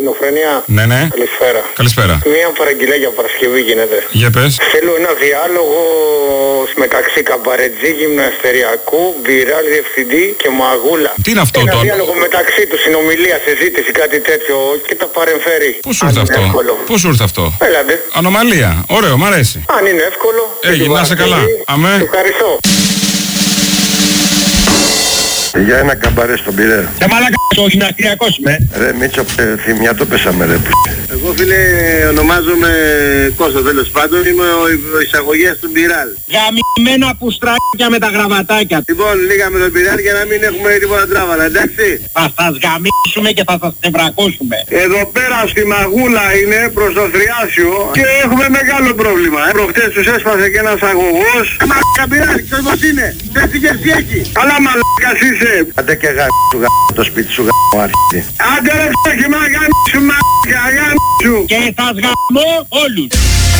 Ελληνοφρενία. Ναι, ναι. Καλησπέρα. Καλησπέρα. Μία παραγγελία για Παρασκευή γίνεται. Για πες. Θέλω ένα διάλογο μεταξύ Καμπαρετζή, Γυμναστεριακού, Μπιράλ, Διευθυντή και Μαγούλα. Τι είναι αυτό ένα το... διάλογο μεταξύ του, συνομιλία, συζήτηση, κάτι τέτοιο και τα παρεμφέρει. Πώς σου ήρθε αυτό? Πώς σου ήρθε αυτό? Έλατε. Ανομαλία. Ωραίο, μ' αρέσει. Αν είναι εύκολο. Έγινε, να είσαι καλά. Αμέ. Ευχαριστώ. Για ένα καμπαρέ στον Πειραιά. Σε μαλάκα, ο γυμναστηριακός είμαι. Ρε Μίτσο, θυμιατό πέσαμε ρε. Εγώ φίλε ονομάζομαι Κώστα, τέλος πάντων, είμαι ο εισαγωγέας του Μπιράλ. Γαμημένα πουστράκια με τα γραβατάκια. Λοιπόν, λίγα με τον Μπιράλ για να μην έχουμε τίποτα τράβαλα, εντάξει. Θα σας γαμίσουμε και θα σας τευρακώσουμε. Εδώ πέρα στη Μαγούλα είναι προς το Θριάσιο και έχουμε μεγάλο πρόβλημα. Προχτές τους έσπασε και ένας αγωγός. Μαλάκα Μπιράλ, ξέρεις πως είναι. Ξέρεις τι γεύση έχει. Αλλά μαλάκας είσαι. Άντε και σου το σπίτι σου Άντε ρε ψάχη μα γάμισου μαλάκα, γάμισου. Και θα γαμώ όλους.